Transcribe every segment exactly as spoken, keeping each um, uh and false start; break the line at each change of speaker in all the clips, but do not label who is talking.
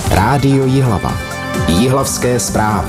Rádio Jihlava. Jihlavské zprávy.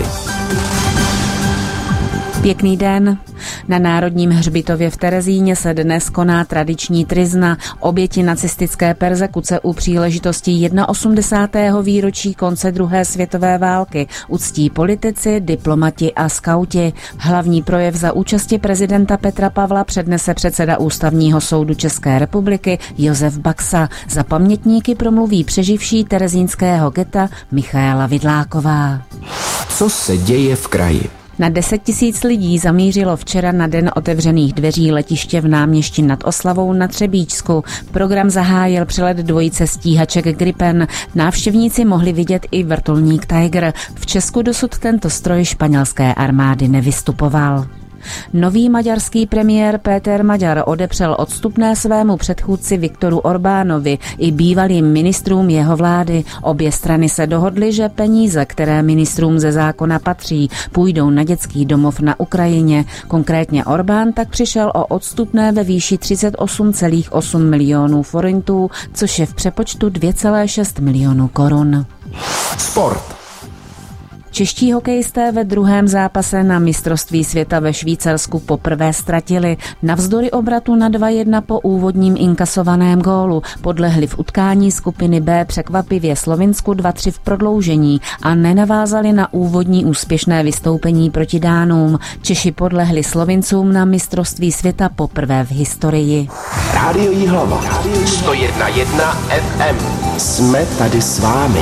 Pěkný den. Na Národním hřbitově v Terezíně se dnes koná tradiční tryzna, oběti nacistické perzekuce u příležitosti osmdesátého prvního výročí konce druhé světové války uctí politici, diplomati a skauti. Hlavní projev za účasti prezidenta Petra Pavla přednese předseda Ústavního soudu České republiky Josef Baxa. Za pamětníky promluví přeživší terezínského geta Michaela Vidláková.
Co se děje v kraji?
Na deset tisíc lidí zamířilo včera na den otevřených dveří letiště v Náměšti nad Oslavou na Třebíčsku. Program zahájil přelet dvojice stíhaček Gripen. Návštěvníci mohli vidět i vrtulník Tiger. V Česku dosud tento stroj španělské armády nevystupoval. Nový maďarský premiér Péter Maďar odepřel odstupné svému předchůdci Viktoru Orbánovi i bývalým ministrům jeho vlády. Obě strany se dohodly, že peníze, které ministrům ze zákona patří, půjdou na dětský domov na Ukrajině. Konkrétně Orbán tak přišel o odstupné ve výši třicet osm celá osm milionů forintů, což je v přepočtu dvě celá šest milionů korun.
Sport.
Čeští hokejisté ve druhém zápase na mistrovství světa ve Švýcarsku poprvé ztratili. Navzdory obratu na dva jedna po úvodním inkasovaném gólu podlehli v utkání skupiny B překvapivě Slovinsku dva tři v prodloužení a nenavázali na úvodní úspěšné vystoupení proti Dánům. Češi podlehli Slovincům na mistrovství světa poprvé v historii.
Rádio Jihlava. sto jedna celá jedna ef em. Jsme tady s vámi.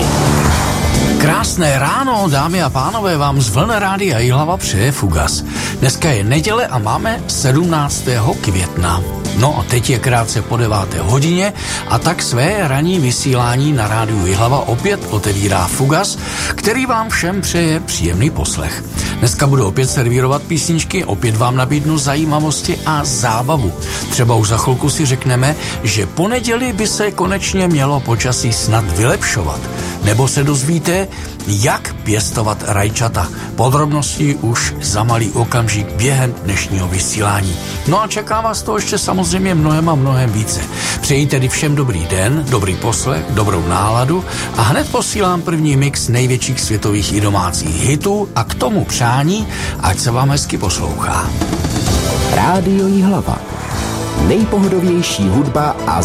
Krásné ráno, dámy a pánové, vám z vln Rádia Jihlava přeje Fugas. Dneska je neděle a máme sedmnáctého května. No a teď je krátce po deváté hodině a tak své ranní vysílání na Rádiu Jihlava opět otevírá Fugas, který vám všem přeje příjemný poslech. Dneska budu opět servírovat písničky, opět vám nabídnu zajímavosti a zábavu. Třeba už za chvilku si řekneme, že po neděli by se konečně mělo počasí snad vylepšovat. Nebo se dozvíte, jak pěstovat rajčata. Podrobnosti už za malý okamžik během dnešního vysílání. No a čeká vás to ještě samozřejmě mnohem a mnohem více. Přeji tedy všem dobrý den, dobrý poslech, dobrou náladu a hned posílám první mix největších světových i domácích hitů a k tomu přání, ať se vám hezky poslouchá.
Rádio Jihlava. Nejpohodovější hudba a